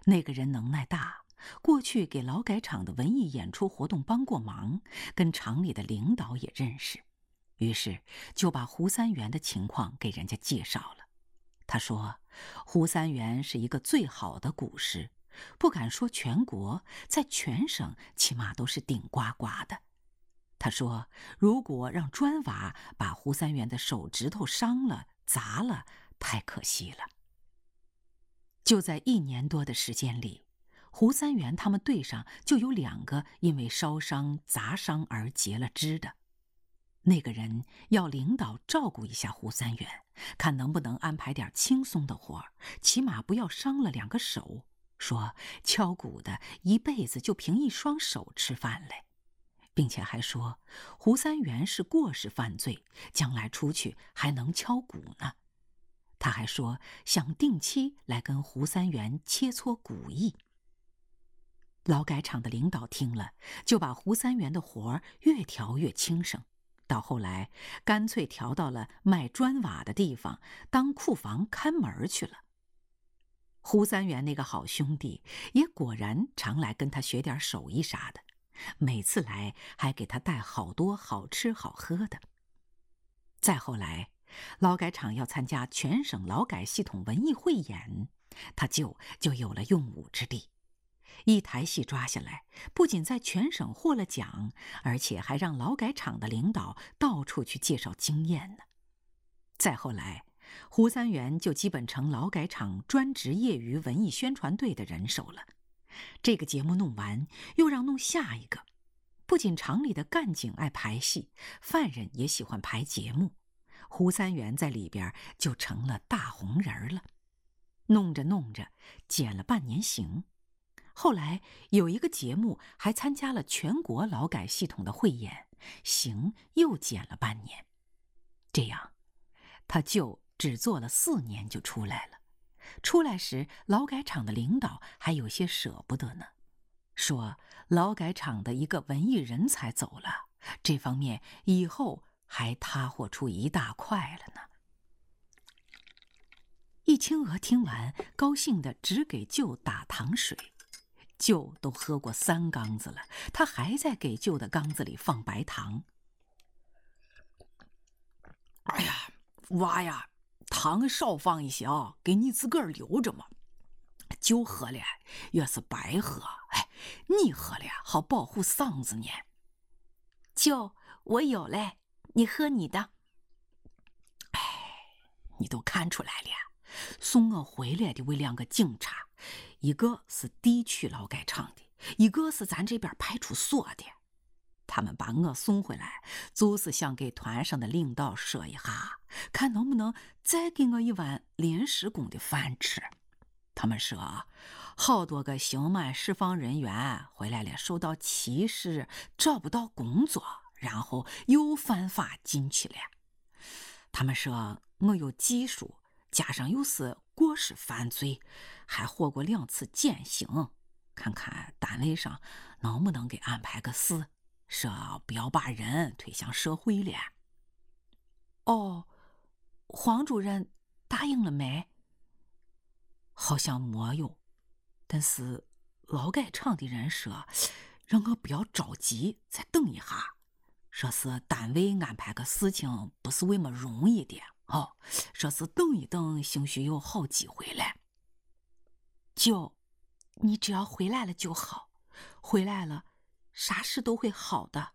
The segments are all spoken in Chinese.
那个人能耐大，过去给劳改场的文艺演出活动帮过忙，跟厂里的领导也认识，于是就把胡三元的情况给人家介绍了。他说，胡三元是一个最好的古师，不敢说全国，在全省起码都是顶呱呱的。他说，如果让砖瓦把胡三元的手指头伤了、砸了，太可惜了。就在1年多的时间里，胡三元他们队上就有2个因为烧伤、砸伤而截了肢的。那个人要领导照顾一下胡三元，看能不能安排点轻松的活，起码不要伤了2个手，说敲鼓的一辈子就凭1双手吃饭嘞，并且还说胡三元是过失犯罪，将来出去还能敲鼓呢。他还说想定期来跟胡三元切磋古艺。劳改场的领导听了，就把胡三元的活越调越轻省，到后来干脆调到了卖砖瓦的地方当库房看门去了。胡三元那个好兄弟也果然常来跟他学点手艺啥的，每次来还给他带好多好吃好喝的。再后来，劳改场要参加全省劳改系统文艺汇演，他就有了用武之地。一台戏抓下来，不仅在全省获了奖，而且还让劳改场的领导到处去介绍经验呢。再后来，胡三元就基本成劳改场专职业余文艺宣传队的人手了。这个节目弄完，又让弄下一个。不仅厂里的干警爱排戏，犯人也喜欢排节目。胡三元在里边就成了大红人了。弄着弄着，减了半年刑。后来有一个节目还参加了全国劳改系统的汇演，刑又减了半年。这样，他就只做了4年就出来了。出来时，劳改场的领导还有些舍不得呢，说劳改场的一个文艺人才走了，这方面以后还塌豁出一大块了呢。易清娥听完，高兴地只给舅打糖水。舅都喝过3缸子了，他还在给舅的缸子里放白糖。 哎呀，娃呀，糖少放一些啊，给你自个儿留着嘛。酒喝了也是白喝，哎，你喝了好保护嗓子呢。 舅，我有嘞，你喝你的。 哎，你都看出来了，送我回来的为2个警察，一个是地区劳改场的，一个是咱这边派出所的。他们把我送回来，就是想给团上的领导说一下，看能不能再给我一碗临时工的饭吃。他们说，好多个刑满释放人员回来了，受到歧视，找不到工作，然后又犯法进去了。他们说我有技术，加上又是过失犯罪，还获过2次减刑，看看单位上能不能给安排个事，说不要把人推向社会了。 哦，黄主任答应了没？ 好像没有，但是劳改场的人说让我不要着急，再等一下，说是单位安排个事情不是为么容易的哦，说是等一等兴许有好机会了。 舅，你只要回来了就好，回来了啥事都会好的。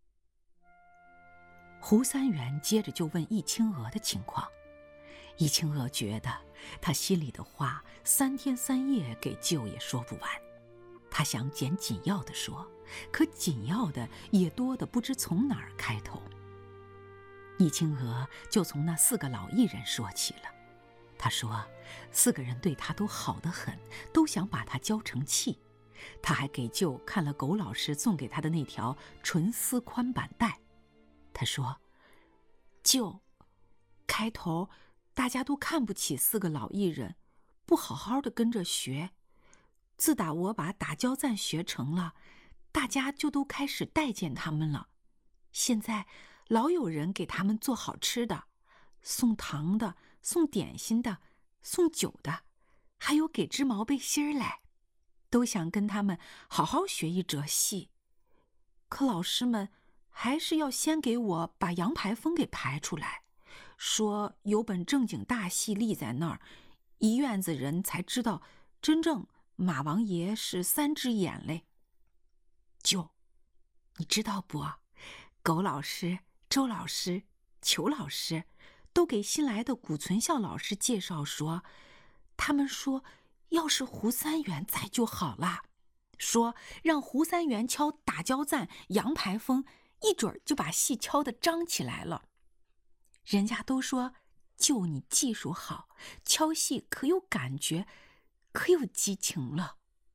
胡三元接着就问易清娥的情况。易清娥觉得他心里的话3天3夜给舅也说不完，他想捡紧要的说，可紧要的也多得不知从哪儿开头。易清娥就从那4个老艺人说起了。他说4个人对他都好得很，都想把他教成器。他还给舅看了狗老师送给他的那条纯丝宽板带。他说， 舅，开头大家都看不起4个老艺人，不好好的跟着学。自打我把打胶赞学成了，大家就都开始待见他们了。现在老有人给他们做好吃的，送糖的，送点心的，送酒的，还有给织毛背心儿来。 都想跟他们好好学一折戏，可老师们还是要先给我把杨排风给排出来，说有本正经大戏立在那儿，一院子人才知道真正马王爷是3只眼嘞。舅，你知道不？狗老师、周老师、裘老师都给新来的古存孝老师介绍说，他们说要是胡三元在就好了，说让胡三元敲打交赞、杨排风，一准儿就把戏敲得张起来了。人家都说就你技术好，敲戏可有感觉，可有激情了。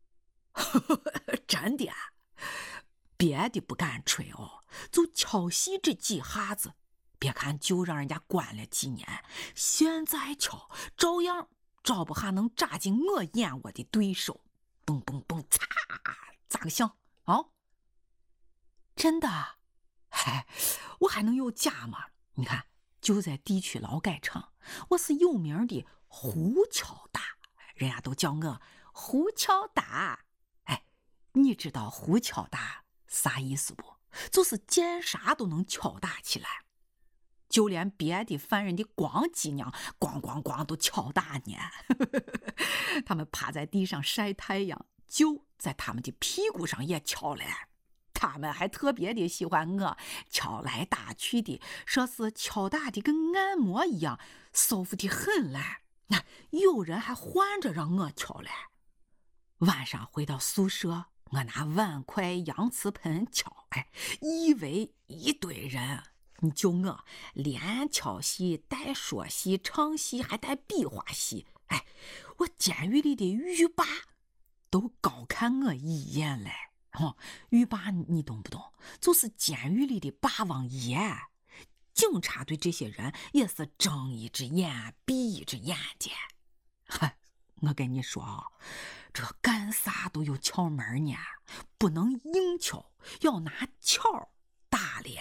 真的啊？别的不敢吹哦，就敲戏这几下子，别看就让人家关了几年，现在敲照样找不下能扎进我眼窝的对手，蹦蹦蹦擦，咋个想啊？ 真的？ 嗨，我还能有假吗？你看，就在地区劳改场，我是有名的胡敲打，人家都叫我胡敲打。哎，你知道胡敲打啥意思不？就是见啥都能敲打起来，就连别的犯人的光脊梁咣咣咣都敲打呢。他们趴在地上晒太阳，就在他们的屁股上也敲了。他们还特别的喜欢我，敲来打去的，说是敲打的跟按摩一样，舒服的很嘞。那有人还换着让我敲嘞。晚上回到宿舍，我拿碗筷、洋瓷盆敲，以为一堆人。你就我连敲戏带说戏唱戏还带比划戏，我监狱里的狱霸都高看我一眼嘞。狱霸你懂不懂？就是监狱里的霸王爷。警察对这些人也是睁一只眼闭一只眼的。我跟你说啊，这干啥都有窍门呢，不能硬敲，要拿巧打脸。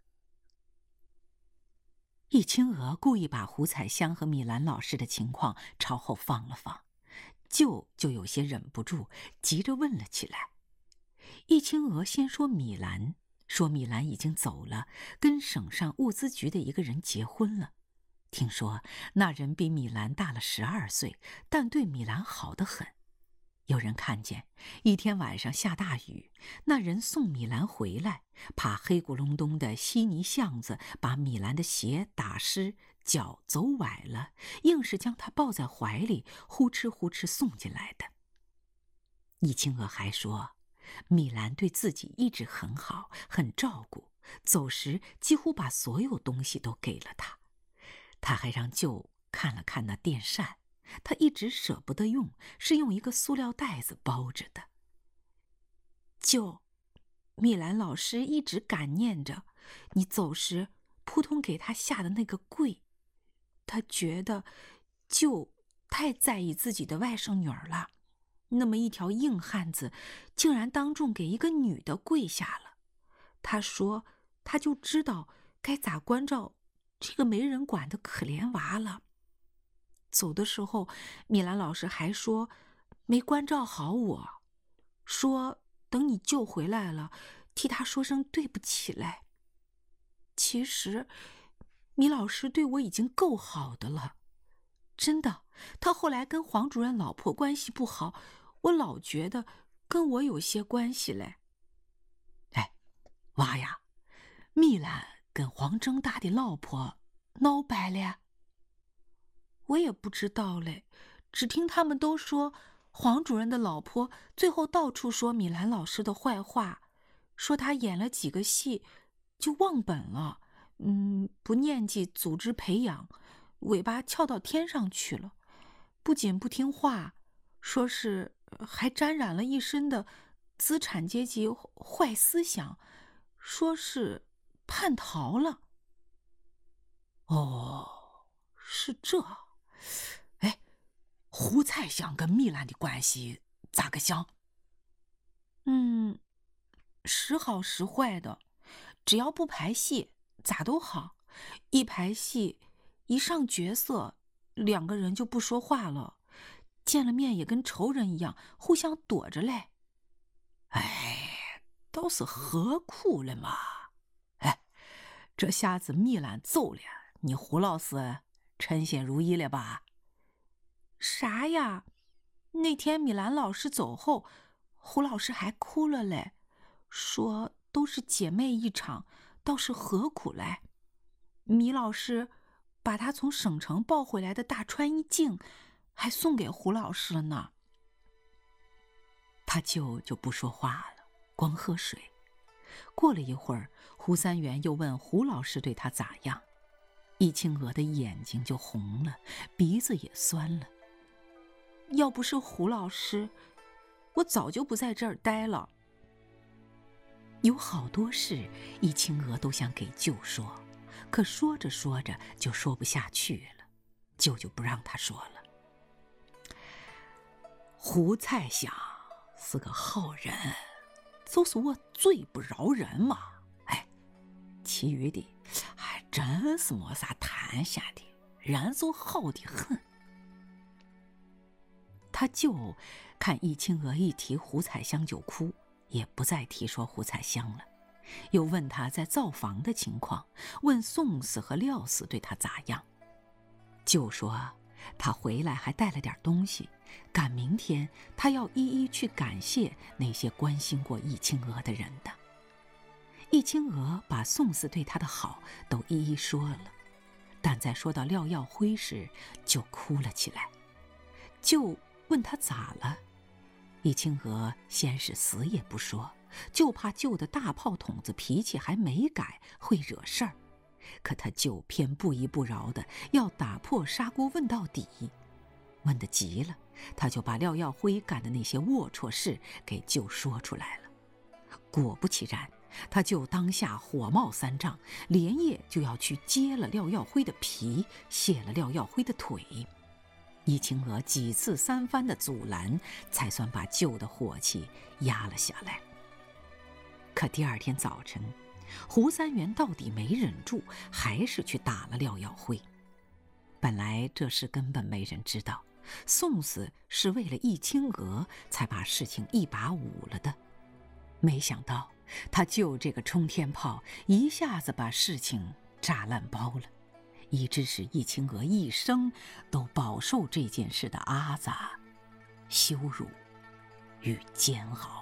易清娥故意把胡彩香和米兰老师的情况朝后放了放，就有些忍不住，急着问了起来。易清娥先说米兰，说米兰已经走了，跟省上物资局的一个人结婚了。听说那人比米兰大了12岁，但对米兰好得很。有人看见一天晚上下大雨，那人送米兰回来，怕黑咕隆咚的稀泥巷子把米兰的鞋打湿，脚走崴了，硬是将他抱在怀里，呼哧呼哧送进来的。易清娥还说，米兰对自己一直很好，很照顾，走时几乎把所有东西都给了他。他还让舅看了看那电扇，他一直舍不得用，是用一个塑料袋子包着的。 舅，米兰老师一直感念着你走时扑通给他下的那个跪，他觉得舅太在意自己的外甥女儿了，那么一条硬汉子竟然当众给一个女的跪下了。他说他就知道该咋关照这个没人管的可怜娃了。走的时候，米兰老师还说没关照好我，说等你舅回来了，替他说声对不起来。其实，米老师对我已经够好的了，真的。他后来跟黄主任老婆关系不好，我老觉得跟我有些关系嘞。 娃呀，米兰跟黄正大的老婆闹掰了？ 我也不知道嘞，只听他们都说黄主任的老婆最后到处说米兰老师的坏话，说他演了几个戏就忘本了，不念记组织培养，尾巴翘到天上去了，不仅不听话，说是还沾染了一身的资产阶级坏思想，说是叛逃了。 哦，是这。胡彩香跟米兰的关系咋个想？ 时好时坏的，只要不排戏咋都好，一排戏一上角色，两个人就不说话了。 见了面也跟仇人一样，互相躲着嘞。 哎，都是何苦了嘛？哎，这下子米兰走了，你胡老师称心如意了吧？ 啥呀？那天米兰老师走后，胡老师还哭了嘞，说都是姐妹一场，倒是何苦嘞？米老师把他从省城抱回来的大穿衣镜，还送给胡老师了呢。 他舅就不说话了，光喝水。过了一会儿，胡三元又问胡老师对他咋样。易清娥的眼睛就红了，鼻子也酸了。 要不是胡老师，我早就不在这儿待了。 有好多事，易清娥都想给舅说，可说着说着就说不下去了，舅就不让他说了。胡蔡想是个好人，就是我嘴不饶人嘛。哎，其余的还真是没啥谈闲的，人就好的很。他舅看易清娥一提胡彩香就哭，也不再提说胡彩香了，又问他在造房的情况，问宋氏和廖氏对他咋样。舅说他回来还带了点东西，赶明天他要一一去感谢那些关心过易清娥的人的。易清娥把宋氏对他的好都一一说了，但在说到廖耀辉时就哭了起来。舅问他咋了，易清娥先是死也不说，就怕舅的大炮筒子脾气还没改，会惹事儿。可他舅偏不依不饶的要打破砂锅问到底，问得急了，他就把廖耀辉干的那些龌龊事给舅说出来了。果不其然，他舅当下火冒三丈，连夜就要去揭了廖耀辉的皮，卸了廖耀辉的腿。易清娥几次三番的阻拦，才算把舅的火气压了下来。可第二天早晨，胡三元到底没忍住，还是去打了廖耀辉。本来这事根本没人知道，宋氏是为了易清娥才把事情一把捂了的。没想到他舅这个冲天炮一下子把事情炸烂包了，以致使易清娥一生都饱受这件事的阿杂、羞辱与煎熬。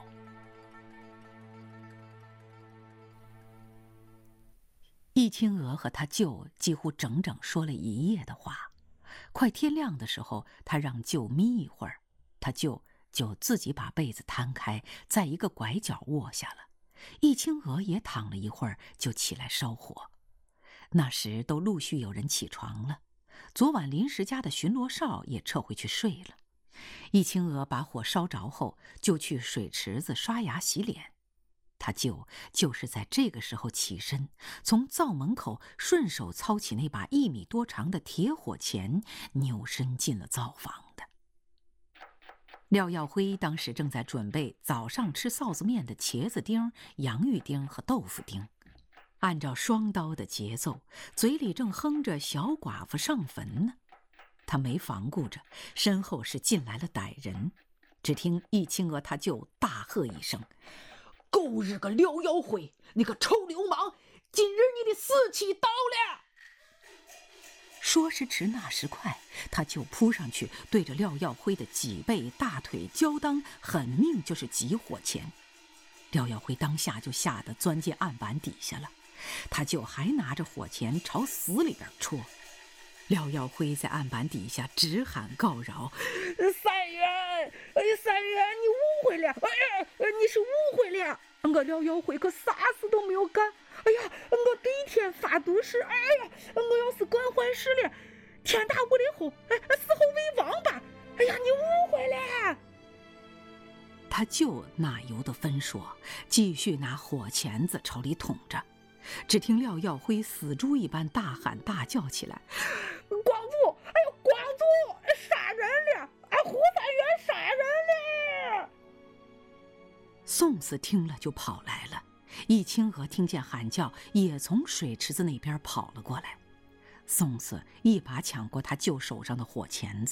易清娥和他舅几乎整整说了一夜的话，快天亮的时候，他让舅眯一会儿，他舅就自己把被子摊开，在一个拐角卧下了。易清娥也躺了一会儿，就起来烧火。那时都陆续有人起床了，昨晚临时家的巡逻哨也撤回去睡了。易清娥把火烧着后，就去水池子刷牙洗脸。他舅就是在这个时候起身，从灶门口顺手操起那把1米多长的铁火钳，扭身进了灶房的。廖耀辉当时正在准备早上吃臊子面的茄子丁、洋芋丁和豆腐丁，按照双刀的节奏，嘴里正哼着小寡妇上坟呢。他没防顾着，身后是进来了歹人。只听易清娥他舅大喝一声：“狗日个廖耀辉，你个臭流氓！今日你的死期到了！”说时迟，那时快，他就扑上去，对着廖耀辉的脊背、大腿、胶裆狠命就是几火钳。廖耀辉当下就吓得钻进案板底下了，他就还拿着火钳朝死里边戳。廖耀辉在案板底下直喊告饶：“ 三元，哎呀，三元，你误会了，哎呀，你是误会了，我廖耀辉可啥事都没有干。哎呀，我对天发毒誓，哎呀，我要是干坏事了，天打我的后，哎，死后为王八。哎呀，你误会了。” 他舅哪由得分说，继续拿火钳子朝里捅着。只听廖耀辉死猪一般大喊大叫起来：“ 光祖，哎呦，光祖杀人了！哎，胡三元杀人了！” 宋子听了就跑来了，易清娥听见喊叫，也从水池子那边跑了过来。宋子一把抢过他舅手上的火钳子，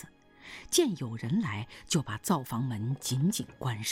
见有人来，就把灶房门紧紧关上。